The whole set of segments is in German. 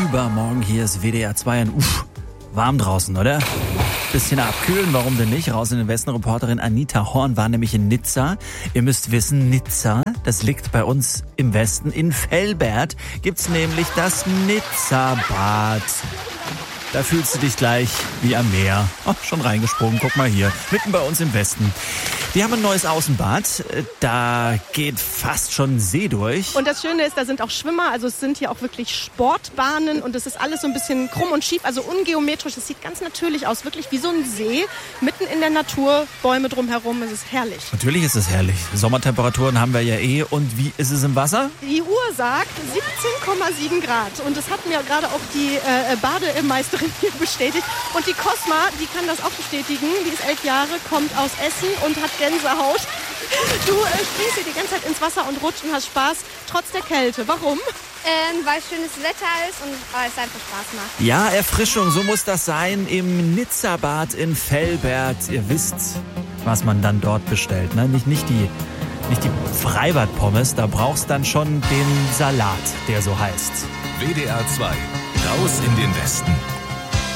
übermorgen. Hier ist WDR 2 und warm draußen, oder? Bisschen abkühlen, warum denn nicht? Raus in den Westen. Reporterin Anita Horn war nämlich in Nizza. Ihr müsst wissen, Nizza, das liegt bei uns im Westen. In Velbert gibt's nämlich das Nizza-Bad. Da fühlst du dich gleich wie am Meer. Oh, schon reingesprungen, guck mal hier, mitten bei uns im Westen. Die haben ein neues Außenbad, da geht fast schon See durch. Und das Schöne ist, da sind auch Schwimmer, also es sind hier auch wirklich Sportbahnen und es ist alles so ein bisschen krumm und schief, also ungeometrisch. Es sieht ganz natürlich aus, wirklich wie so ein See, mitten in der Natur, Bäume drumherum, es ist herrlich. Natürlich ist es herrlich. Sommertemperaturen haben wir ja eh. Und wie ist es im Wasser? Die Uhr sagt 17,7 Grad und das hat mir gerade auch die Bademeisterin hier bestätigt. Und die Cosma, die kann das auch bestätigen, die ist 11 Jahre, kommt aus Essen und hat Gänsehaut. Du springst hier die ganze Zeit ins Wasser und rutscht und hast Spaß, trotz der Kälte. Warum? Weil schönes Wetter ist und es einfach Spaß macht. Ja, Erfrischung, so muss das sein im Nizza-Bad in Velbert. Ihr wisst, was man dann dort bestellt, ne? Nicht die Freibad-Pommes, da brauchst dann schon den Salat, der so heißt. WDR 2, raus in den Westen.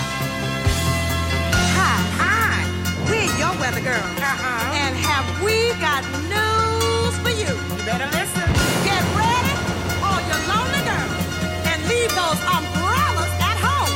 Hi, we're your weather girls. And have we